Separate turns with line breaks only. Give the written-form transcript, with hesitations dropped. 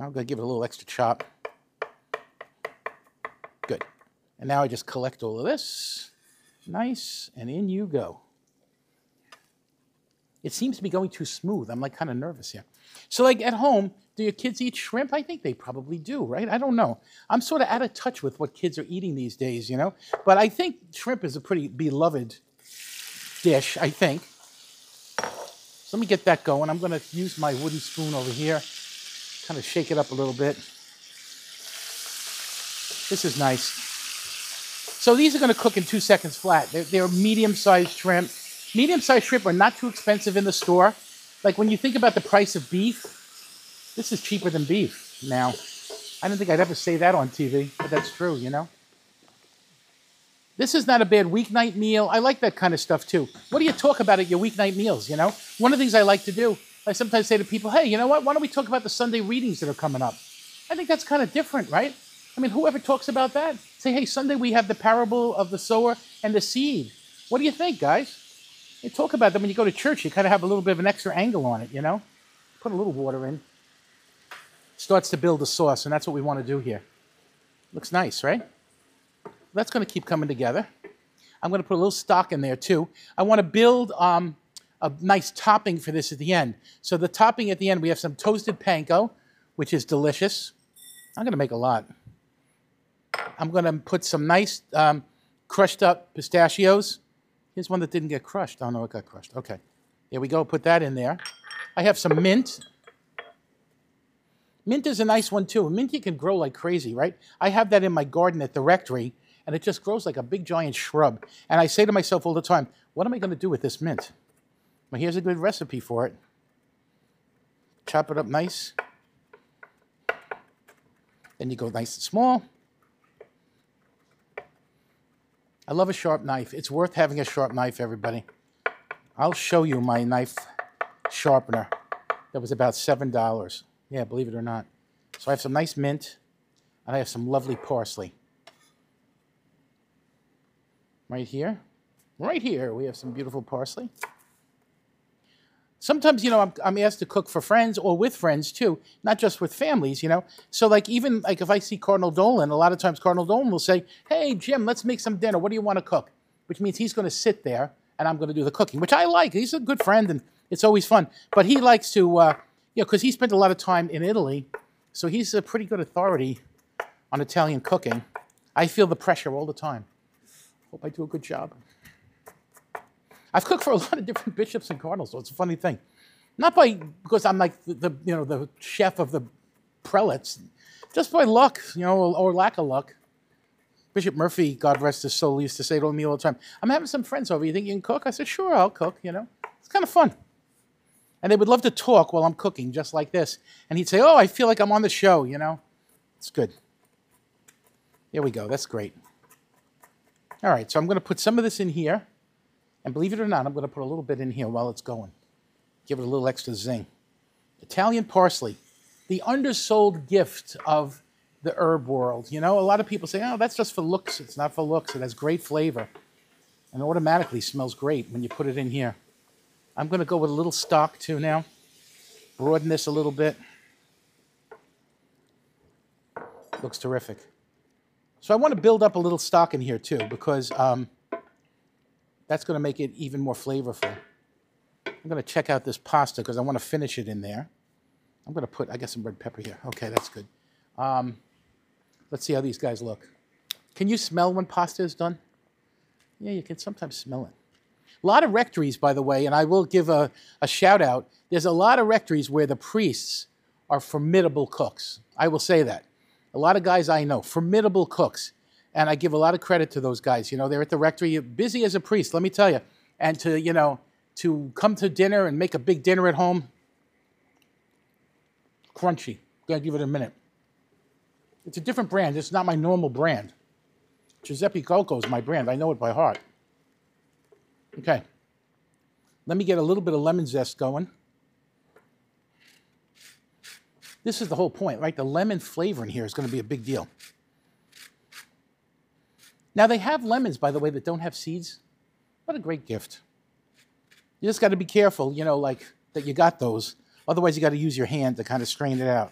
I'm going to give it a little extra chop. Good. And now I just collect all of this. Nice. And in you go. It seems to be going too smooth. I'm like kind of nervous here. So like at home, do your kids eat shrimp? I think they probably do, right? I don't know. I'm sort of out of touch with what kids are eating these days, you know? But I think shrimp is a pretty beloved dish, I think. So let me get that going. I'm going to use my wooden spoon over here. Kind of shake it up a little bit. This is nice. So these are going to cook in 2 seconds flat. They're medium-sized shrimp. Medium-sized shrimp are not too expensive in the store. Like when you think about the price of beef, this is cheaper than beef now. I didn't think I'd ever say that on TV, but that's true, you know? This is not a bad weeknight meal. I like that kind of stuff too. What do you talk about at your weeknight meals, you know? One of the things I like to do, I sometimes say to people, hey, you know what? Why don't we talk about the Sunday readings that are coming up? I think that's kind of different, right? I mean, whoever talks about that? Say, hey, Sunday we have the parable of the sower and the seed. What do you think, guys? You talk about them when you go to church. You kind of have a little bit of an extra angle on it, you know? Put a little water in. Starts to build a sauce, and that's what we want to do here. Looks nice, right? That's going to keep coming together. I'm going to put a little stock in there, too. I want to build a nice topping for this at the end. So the topping at the end, we have some toasted panko, which is delicious. I'm going to make a lot. I'm going to put some nice crushed up pistachios. Here's one that didn't get crushed. Oh, no, it got crushed. Okay. There we go. Put that in there. I have some mint. Mint is a nice one, too. Mint you can grow like crazy, right? I have that in my garden at the rectory, and it just grows like a big, giant shrub. And I say to myself all the time, what am I going to do with this mint? Well, here's a good recipe for it. Chop it up nice. Then you go nice and small. I love a sharp knife. It's worth having a sharp knife, everybody. I'll show you my knife sharpener. That was about $7. Yeah, believe it or not. So I have some nice mint, and I have some lovely parsley. Right here. Right here, we have some beautiful parsley. Sometimes, you know, I'm asked to cook for friends or with friends, too, not just with families, you know. So, like, even, like, if I see Cardinal Dolan, a lot of times Cardinal Dolan will say, hey, Jim, let's make some dinner. What do you want to cook? Which means he's going to sit there, and I'm going to do the cooking, which I like. He's a good friend, and it's always fun. But he likes to, you know, because he spent a lot of time in Italy, so he's a pretty good authority on Italian cooking. I feel the pressure all the time. Hope I do a good job. I've cooked for a lot of different bishops and cardinals, so it's a funny thing. Not because I'm like the chef of the prelates, just by luck, you know, or lack of luck. Bishop Murphy, God rest his soul, used to say to me all the time, I'm having some friends over. You think you can cook? I said, sure, I'll cook, you know. It's kind of fun. And they would love to talk while I'm cooking, just like this. And he'd say, oh, I feel like I'm on the show, you know. It's good. There we go. That's great. All right, so I'm going to put some of this in here. And believe it or not, I'm going to put a little bit in here while it's going. Give it a little extra zing. Italian parsley, the undersold gift of the herb world. You know, a lot of people say, oh, that's just for looks. It's not for looks. It has great flavor. And automatically smells great when you put it in here. I'm going to go with a little stock, too, now. Broaden this a little bit. Looks terrific. So I want to build up a little stock in here, too, because that's going to make it even more flavorful. I'm going to check out this pasta because I want to finish it in there. I'm going to put, I got some red pepper here. Okay, that's good. Let's see how these guys look. Can you smell when pasta is done? Yeah, you can sometimes smell it. A lot of rectories, by the way, and I will give a shout out. There's a lot of rectories where the priests are formidable cooks. I will say that. A lot of guys I know, formidable cooks. And I give a lot of credit to those guys. You know, they're at the rectory, busy as a priest, let me tell you. And to, you know, to come to dinner and make a big dinner at home, crunchy. I'm going to give it a minute. It's a different brand. It's not my normal brand. Giuseppe Coco is my brand. I know it by heart. Okay. Let me get a little bit of lemon zest going. This is the whole point, right? The lemon flavor in here is going to be a big deal. Now, they have lemons, by the way, that don't have seeds. What a great gift. You just got to be careful, you know, like that you got those. Otherwise, you got to use your hand to kind of strain it out.